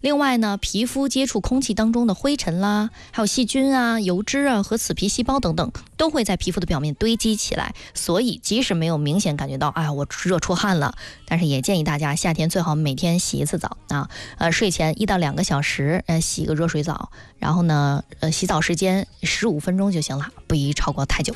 另外呢，皮肤接触空气当中的灰尘啦，还有细菌啊、油脂啊和死皮细胞等等，都会在皮肤的表面堆积起来。所以即使没有明显感觉到，哎呀，我热出汗了，但是也建议大家夏天最好每天洗一次澡啊，睡前1到2个小时，洗个热水澡，然后呢，洗澡时间15分钟就行了，不宜超过太久。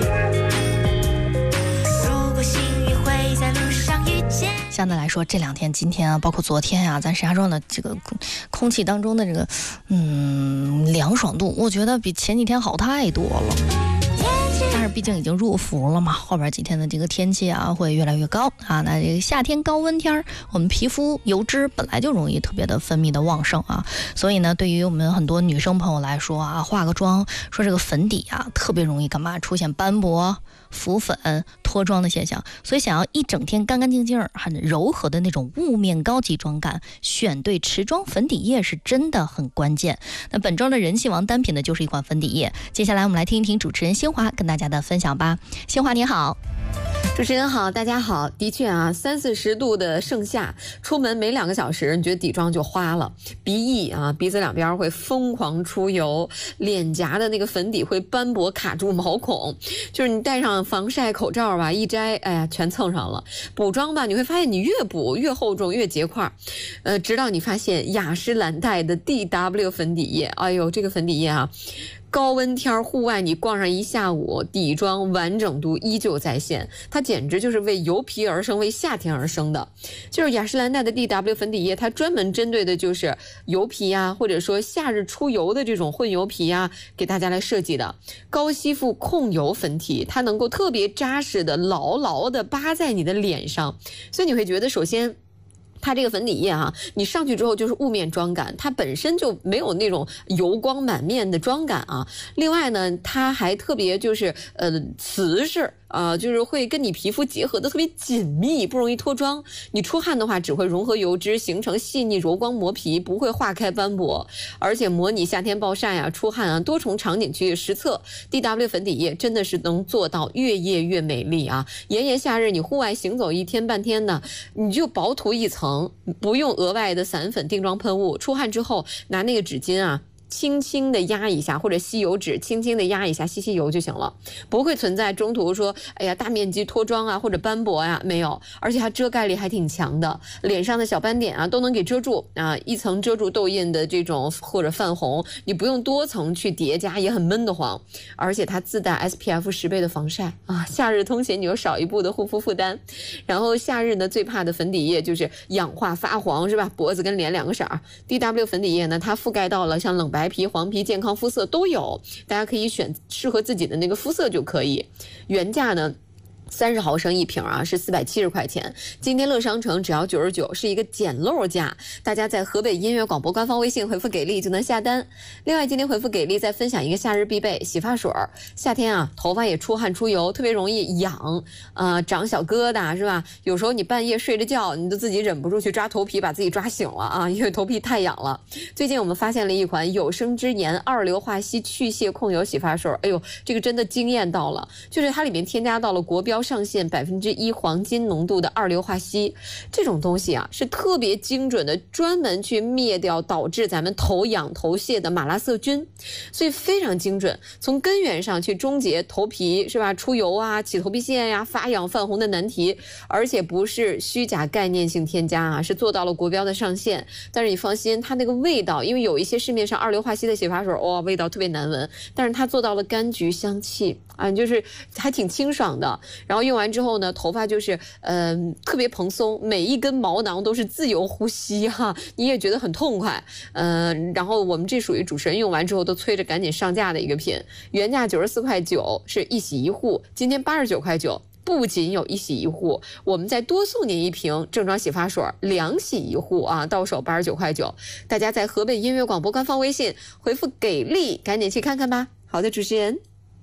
相对来说，这2天，今天啊，包括昨天啊，咱石家庄的这个空气当中的这个凉爽度，我觉得比前几天好太多了。但是毕竟已经入伏了嘛，后边几天的这个天气啊会越来越高啊。那这个夏天高温天，我们皮肤油脂本来就容易特别的分泌的旺盛啊，所以呢，对于我们很多女生朋友来说啊，化个妆，说这个粉底啊特别容易干嘛出现斑驳、浮粉、脱妆的现象，所以想要一整天干干净净、很柔和的那种雾面高级妆感，选对持妆粉底液是真的很关键。那本周的人气王单品呢，就是一款粉底液。接下来我们来听一听主持人新华跟大家的分享吧。新华你好。 主持人好，大家好。的确啊，30-40度的盛夏，出门没2个小时，你觉得底妆就花了，鼻翼啊，鼻子两边会疯狂出油，脸颊的那个粉底会斑驳卡住毛孔，就是你戴上防晒口罩吧，一摘，哎呀，全蹭上了。补妆吧，你会发现你越补越厚重，越结块，直到你发现雅诗兰黛的 DW 粉底液，哎呦，这个粉底液啊。高温天户外你逛上一下午，底妆完整度依旧在线，它简直就是为油皮而生，为夏天而生的。就是雅诗兰黛的 DW 粉底液，它专门针对的就是油皮啊，或者说夏日出油的这种混油皮啊，给大家来设计的高吸附控油粉体，它能够特别扎实的牢牢的扒在你的脸上，所以你会觉得首先它这个粉底液啊，你上去之后就是雾面妆感，它本身就没有那种油光满面的妆感啊。另外呢，它还特别就是瓷实。就是会跟你皮肤结合的特别紧密，不容易脱妆。你出汗的话，只会融合油脂，形成细腻柔光磨皮，不会化开斑驳。而且模拟夏天暴晒啊、出汗啊多重场景去实测 ，DW 粉底液真的是能做到越夜越美丽啊！炎炎夏日，你户外行走1天半天的，你就薄涂一层，不用额外的散粉定妆喷雾。出汗之后，拿那个纸巾啊。轻轻的压一下，或者吸油纸轻轻的压一下，吸油就行了，不会存在中途说哎呀大面积脱妆啊或者斑驳呀，没有，而且它遮盖力还挺强的，脸上的小斑点啊都能给遮住啊，一层遮住痘印的这种或者泛红，你不用多层去叠加也很闷得慌，而且它自带 SPF 10倍的防晒啊，夏日通勤你又少一步的护肤负担。然后夏日呢最怕的粉底液就是氧化发黄是吧，脖子跟脸2个色儿。 DW 粉底液呢它覆盖到了像冷白皮、黄皮、健康肤色都有，大家可以选适合自己的那个肤色就可以。原价呢30毫升一瓶啊，是470块钱。今天乐商城只要99，是一个捡漏价。大家在河北音乐广播官方微信回复给力就能下单。另外，今天回复给力再分享一个夏日必备洗发水。夏天啊，头发也出汗出油，特别容易痒，长小疙瘩是吧？有时候你半夜睡着觉，你都自己忍不住去抓头皮，把自己抓醒了啊，因为头皮太痒了。最近我们发现了一款有生之年2硫化硒去屑控油洗发水，哎呦，这个真的惊艳到了，就是它里面添加到了国标上限1%黄金浓度的2硫化硒，这种东西啊是特别精准的，专门去灭掉导致咱们头痒头屑的马拉色菌，所以非常精准，从根源上去终结头皮是吧出油啊、起头皮屑呀、发痒泛红的难题，而且不是虚假概念性添加啊，是做到了国标的上限。但是你放心，它那个味道，因为有一些市面上2硫化硒的洗发水，哇，味道特别难闻，但是它做到了柑橘香气啊，就是还挺清爽的。然后用完之后呢，头发就是特别蓬松，每一根毛囊都是自由呼吸哈，你也觉得很痛快。然后我们这属于主持人用完之后都催着赶紧上架的一个品，原价94.9块，是一洗一护，今天89.9块。不仅有一洗一护，我们再多送您一瓶正装洗发水，2洗一护啊，到手89.9块。大家在河北音乐广播官方微信回复给力，赶紧去看看吧。好的，主持人。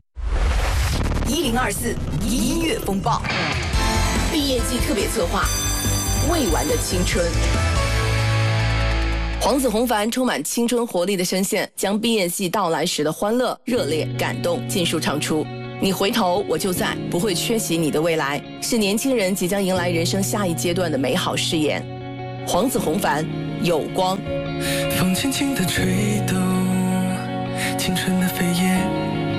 1024音乐风暴毕业季特别策划，未完的青春。黄子弘凡充满青春活力的声线，将毕业季到来时的欢乐、热烈、感动尽数唱出。你回头我就在，不会缺席你的未来，是年轻人即将迎来人生下一阶段的美好誓言。黄子弘凡有光。 风轻轻地吹动青春的飞叶，